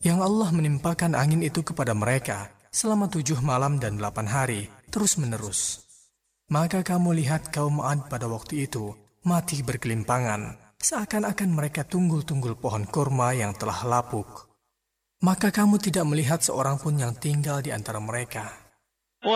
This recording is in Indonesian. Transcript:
yang Allah menimpakan angin itu kepada mereka selama 7 malam dan 8 hari, terus-menerus. Maka kamu lihat kaum Ad pada waktu itu mati bergelimpangan, seakan-akan mereka tunggul-tunggul pohon kurma yang telah lapuk. Maka kamu tidak melihat seorang pun yang tinggal di antara mereka.